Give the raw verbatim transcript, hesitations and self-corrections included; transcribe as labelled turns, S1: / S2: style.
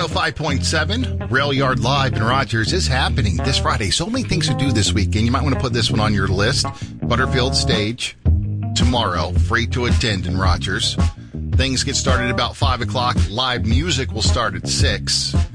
S1: one oh five point seven, Rail Yard Live in Rogers is happening this Friday. So many things to do this weekend. You might want to put this one on your list. Butterfield Stage tomorrow, free to attend in Rogers. Things get started about five o'clock. Live music will start at six.